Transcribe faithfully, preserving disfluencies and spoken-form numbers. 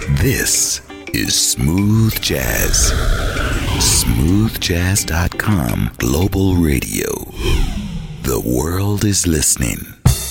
This is Smooth Jazz. smooth jazz dot com Global Radio. The world is listening.